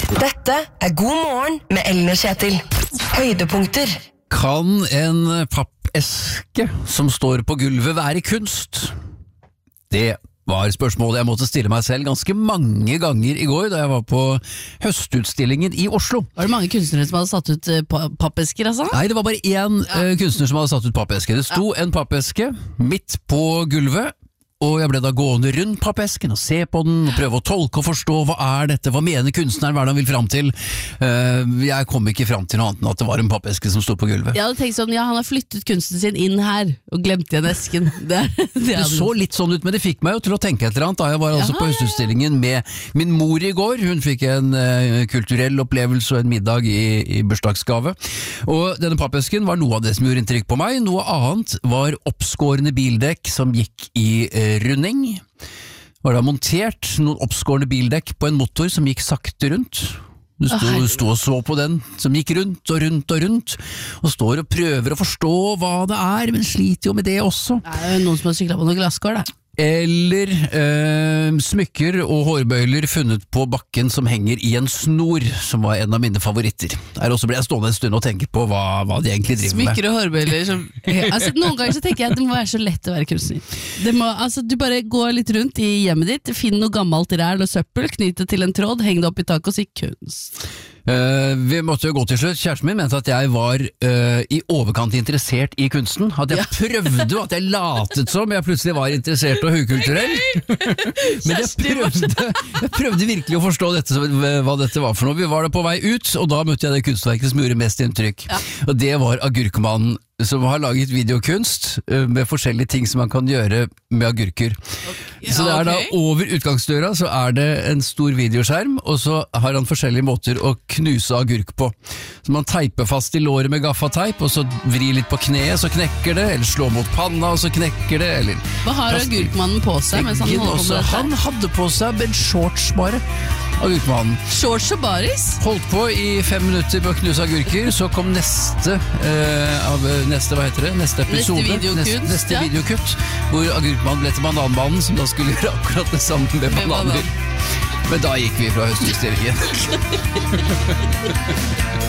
Dette God morgen med Ellen og Kjetil. Høydepunkter. Kan en pappeske som står på gulvet være kunst? Det var spørsmålet jeg måtte stille meg selv ganske mange ganger i går da jeg var på høstutstillingen i Oslo. Var det mange kunstnere som hadde satt ut pappesker, altså? Nei, det var bare én kunstner som hadde satt ut pappeske. Det sto en pappeske midt på gulvet, og jeg ble da gående rundt pappesken og se på den og prøve å tolke og forstå hva er dette, hva mener kunstneren, hva er det han vil fram til. Jeg kom ikke fram til noe annet enn at det var en pappeske som stod på gulvet. Jeg hadde tenkt sånn, ja, han har flyttet kunsten sin inn her og glemt igjen esken. Det så litt sånn ut, men det fikk meg jo til å tenke et eller annet da jeg var altså på høstutstillingen med min mor i går. Hun fikk en kulturell opplevelse og en middag i bursdagsgave. Og denne pappesken var noe av det som gjorde inntrykk på meg. Noe annet var oppskårende bildekk som gikk i runding. Var da montert noen oppskårende bildekk på en motor som gikk sakte rundt. Du sto og så på den som gikk rundt og rundt og rundt, og står og prøver å forstå hva det er, men sliter jo med det også. Det er jo noen som har syklet på noen glasskår, da. Eller smykker og hårbøyler funnet på bakken som henger i en snor, som var en av mine favoritter. Der også ble jeg stående en stund og tenke på hva de egentlig driver med. Smykker og hårbøyler som, altså, noen ganger så tenker jeg at det må være så lett å være kunstner. Du bare går litt rundt i hjemmet ditt, finner noe gammelt ræl og søppel, knyter til en tråd, heng det opp i taket og si kunst. Vi måtte jo gå til slutt. Kjæresten min mente at jeg var i overkant interessert i kunsten. At jeg prøvde, at jeg latet som jeg plutselig var interessert og høykulturell. Men jeg prøvde virkelig å forstå hva dette var for noe. Vi var da på vei ut, og da møtte jeg det kunstverket som gjorde mest inntrykk. Og det var Agurkmannen, som har laget videokunst med forskjellige ting som man kan gjøre med agurker. Så det er da over utgangsdøra så er det en stor videoskjerm, og så har han forskjellige måter å knuse agurk på. Så man teiper fast i låret med gaffateip, og så vrir litt på kneet, så knekker det, eller slår mot panna, og så knekker det, eller... Hva har Agurkmannen på seg mens han holder på med dette? Han hadde på seg en shorts bare. Agurkmannen. Shorts og baris? Holdt på i 5 minutter på å knuse agurker, så kom neste episode, neste videokutt, hvor Agurkmannen ble til Bananmannen, som da skulle gjøre akkurat det samme med bananer. Men da gikk vi fra høstutstillingen.